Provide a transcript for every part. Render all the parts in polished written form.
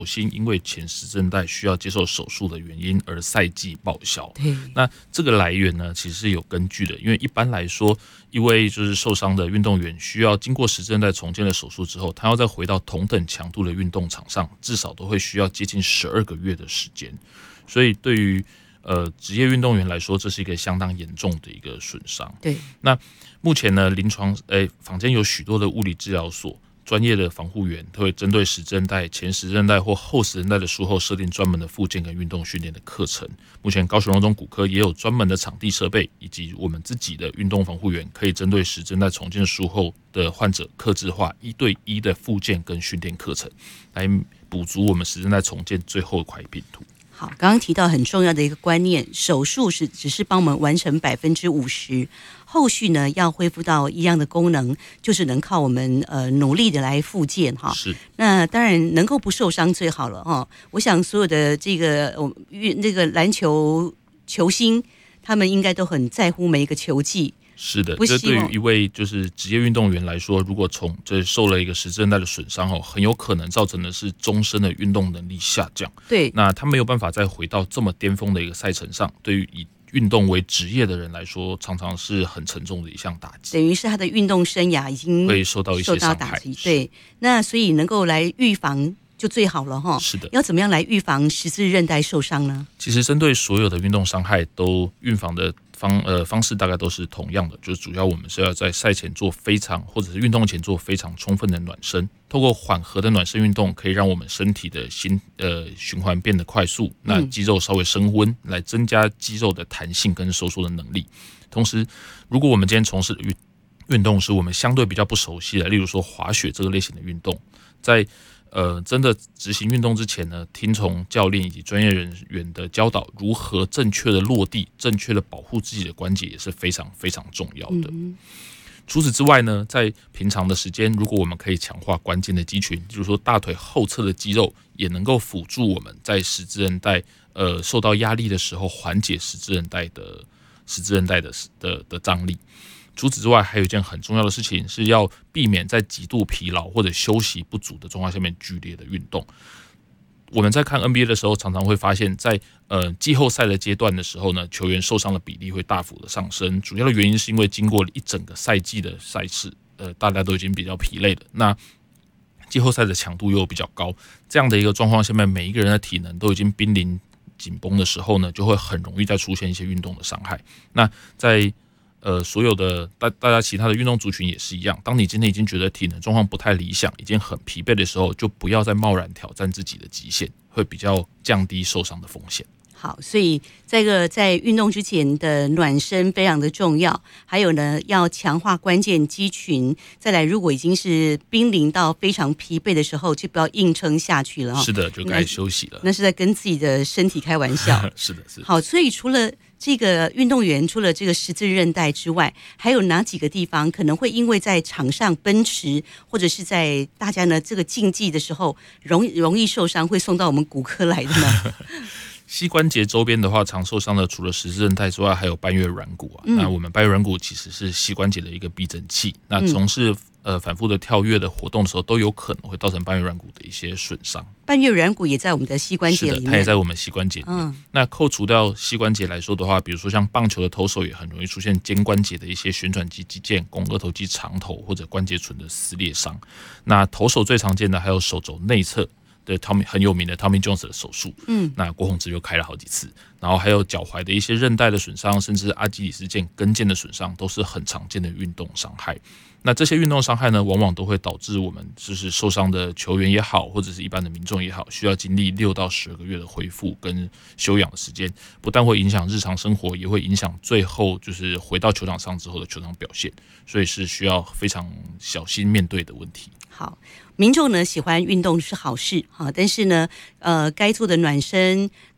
心因为前十字韧带需要接受手术的原因而赛季报销。 对， 那这个来源呢，其实是有根据的，因为一般来说，一位就是受伤的运动员需要经过十字韧带重建的手术之后，他要再回到同等强度的运动场上，至少都会需要接近12个月的时间。所以对于职业运动员来说，这是一个相当严重的一个损伤。 对， 那目前呢，临床坊间有许多的物理治疗所。专业的防护员都会针对十字韧带、前十字韧带或后十字韧带的术后设定专门的复健跟运动训练的课程。目前高雄荣总骨科也有专门的场地设备，以及我们自己的运动防护员，可以针对十字韧带重建术后的患者客制化1对1的复健跟训练课程，来补足我们十字韧带重建最后一块拼图。 好，刚刚提到很重要的一个观念，手术只是帮我们完成50%，后续呢要恢复到一样的功能，就是能靠我们努力的来复健哈。 是， 那当然能够不受伤最好了哈。我想所有的这个篮球球星，他们应该都很在乎每一个球技。 是的，这对于一位就是职业运动员来说，如果受了一个十字韧带的损伤很有可能造成的是终身的运动能力下降。 对， 那他没有办法再回到这么巅峰的一个赛程上，对于以运动为职业的人来说，常常是很沉重的一项打击。 等于是他的运动生涯已经会受到一些伤害。 对，那所以能够来预防就最好了哈。 是的， 要怎么样来预防十字韧带受伤呢？ 其实针对所有的运动伤害，都预防的方式大概都是同样的，就是主要我们是要在赛前做或者是运动前做非常充分的暖身，透过缓和的暖身运动，可以让我们身体的循环变得快速，那肌肉稍微升温，来增加肌肉的弹性跟收缩的能力。同时，如果我们今天从事的运动是我们相对比较不熟悉的，例如说滑雪这个类型的运动，在真的执行运动之前呢，听从教练以及专业人员的教导，如何正确的落地、正确的保护自己的关节，也是非常非常重要的。除此之外呢，在平常的时间，如果我们可以强化关键的肌群，就是说大腿后侧的肌肉，也能够辅助我们在十字韧带受到压力的时候，缓解十字韧带的张力。除此之外，还有一件很重要的事情，是要避免在极度疲劳或者休息不足的状况下面剧烈的运动。我们在看 NBA 的时候，常常会发现在季后赛的阶段的时候呢，球员受伤的比例会大幅的上升。主要的原因是因为经过了一整个赛季的赛事，大家都已经比较疲累了。那季后赛的强度又比较高，这样的一个状况下面，每一个人的体能都已经濒临紧绷的时候呢，就会很容易再出现一些运动的伤害。那在所有的大家其他的运动族群也是一样，当你今天已经觉得体能状况不太理想，已经很疲惫的时候，就不要再贸然挑战自己的极限，会比较降低受伤的风险。 好，所以在运动之前的暖身非常的重要，还有呢，要强化关键肌群。再来，如果已经是濒临到非常疲惫的时候，就不要硬撑下去了。 是的，就该休息了。 那是在跟自己的身体开玩笑。 是的，是的。 好，所以除了这个运动员，除了这个十字韧带之外，还有哪几个地方可能会因为在场上奔驰，或者是在大家呢这个竞技的时候容易受伤，会送到我们骨科来的呢？ 膝关节周边的话，常受伤的除了十字韧带之外，还有半月软骨啊。那我们半月软骨其实是膝关节的一个避震器。那从事反复的跳跃的活动的时候，都有可能会造成半月软骨的一些损伤。 半月软骨也在我们的膝关节里面， 是的，它也在我们膝关节里面。那扣除掉膝关节来说的话，比如说像棒球的投手，也很容易出现肩关节的一些旋转肌肌腱、肱二头肌长头或者关节唇的撕裂伤。那投手最常见的还有手肘内侧的很有名的 Tommy Jones 的手术，那郭宏志又开了好几次，然后还有脚踝的一些韧带的损伤，甚至阿基里斯腱跟腱的损伤，都是很常见的运动伤害。那这些运动伤害呢，往往都会导致我们就是受伤的球员也好，或者是一般的民众也好，需要经历6到12个月的恢复跟休养的时间，不但会影响日常生活，也会影响最后就是回到球场上之后的球场表现，所以是需要非常小心面对的问题。 好，民众呢喜欢运动是好事哈，但是呢，该做的暖身、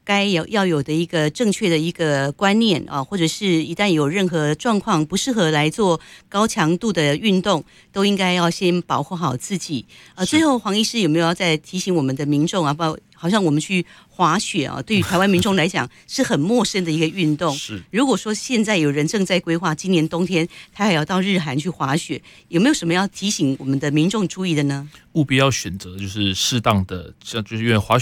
该要有的一个正确的一个观念啊，或者是一旦有任何状况不适合来做高强度的运动，都应该要先保护好自己。最后黄医师有没有要再提醒我们的民众啊？好像我们去滑雪啊，对于台湾民众来讲是很陌生的一个运动。 是， 如果说现在有人正在规划今年冬天他还要到日韩去滑雪，有没有什么要提醒我们的民众注意的呢？ 务必要选择就是适当的，像就是因为滑雪